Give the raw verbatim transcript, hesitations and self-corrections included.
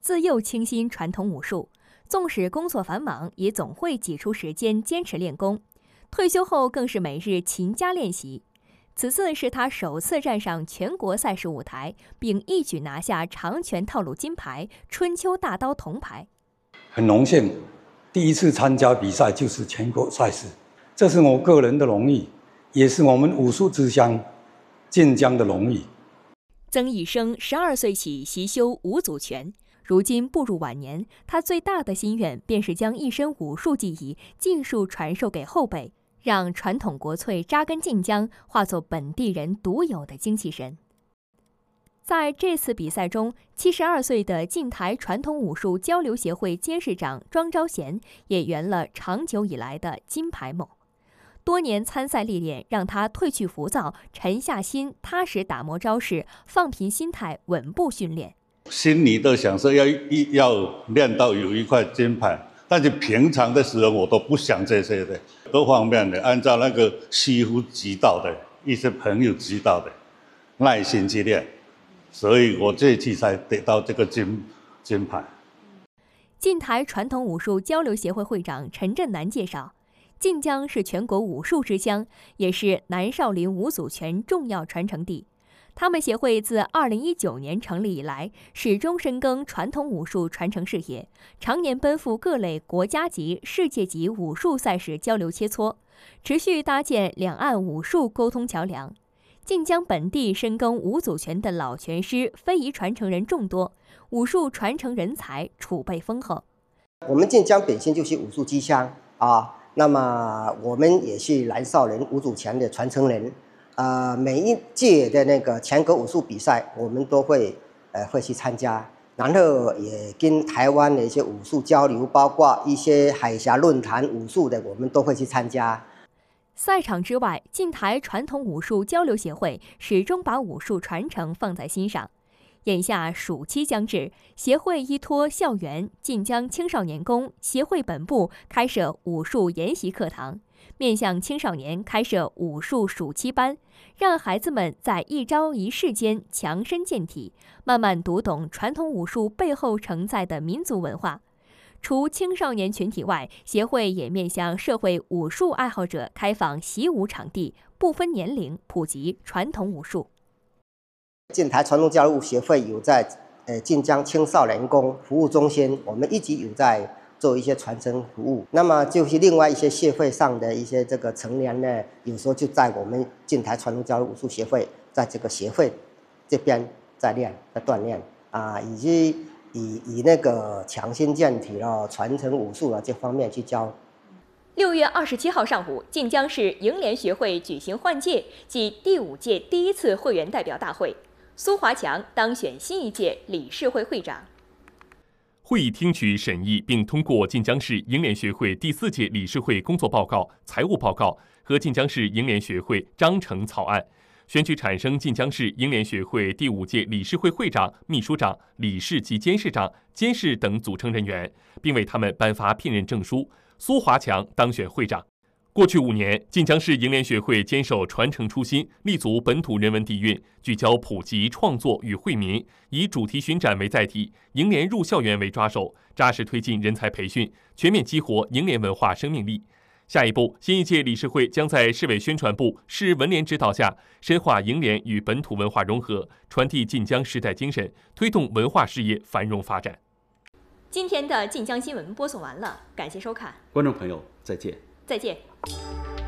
自幼倾心传统武术，纵使工作繁忙，也总会挤出时间坚持练功。退休后更是每日勤加练习。此次是他首次站上全国赛事舞台，并一举拿下长拳套路金牌、春秋大刀铜牌。 很荣幸，第一次参加比赛就是全国赛事，这是我个人的荣誉，也是我们武术之乡晋江的荣誉。 曾义生十二岁起习修五祖拳，如今步入晚年，他最大的心愿便是将一身武术技艺尽数传授给后辈，让传统国粹扎根晋江，化作本地人独有的精气神。在这次比赛中，七十二岁的晋台传统武术交流协会监事长庄昭贤也圆了长久以来的金牌梦。多年参赛历练让他褪去浮躁，沉下心，踏实打磨招式，放平心态，稳步训练。 心里都想说要要练到有一块金牌，但是平常的时候我都不想这些的，各方面的按照那个师傅指导的，一些朋友指导的，耐心去练，所以我这次才得到这个金金牌。 晋台传统武术交流协会会长陈振南介绍，晋江是全国武术之乡，也是南少林五祖拳重要传承地。他们协会自二零一九年成立以来，始终深耕传统武术传承事业，常年奔赴各类国家级、世界级武术赛事交流切磋，持续搭建两岸武术沟通桥梁。晋江本地深耕五祖拳的老拳师、非遗传承人众多，武术传承人才储备丰厚。 我们晋江本身就是武术之乡啊。那么我们也是南少林五祖拳的传承人，呃，每一届的那个全国武术比赛，我们都会呃会去参加，然后也跟台湾的一些武术交流，包括一些海峡论坛武术的，我们都会去参加。 赛场之外，晋台传统武术交流协会始终把武术传承放在心上。眼下暑期将至，协会依托校园晋江青少年宫协会本部开设武术研习课堂，面向青少年开设武术暑期班，让孩子们在一招一式间强身健体，慢慢读懂传统武术背后承载的民族文化。除青少年群体外，协会也面向社会武术爱好者开放习武场地，不分年龄普及传统武术。 晋台传统交流协会有在呃晋江青少年宫服务中心，我们一直有在做一些传承服务。那么就是另外一些协会上的一些这个成员呢，有时候就在我们晋台传统交流武术协会，在这个协会这边在练、在锻炼啊，以及以以那个强身健体了、传承武术啊这方面去教。 六月二十七号上午，晋江市营联学会举行换届暨第五届第一次会员代表大会。苏华强当选新一届理事会会长。 会议听取审议并通过晋江市营联学会第四届理事会工作报告、财务报告和晋江市营联学会章程草案，选举产生晋江市营联学会第五届理事会会长、秘书长、理事及监事长、监事等组成人员，并为他们颁发聘任证书。苏华强当选会长。过去五年，晋江市营联学会坚守传承初心，立足本土人文底蕴，聚焦普及创作与惠民，以主题巡展为载体，营联入校园为抓手，扎实推进人才培训，全面激活营联文化生命力。下一步，新一届理事会将在市委宣传部、市文联指导下，深化营联与本土文化融合，传递晋江时代精神，推动文化事业繁荣发展。 今天的晋江新闻播送完了，感谢收看， 观众朋友再见。 再见。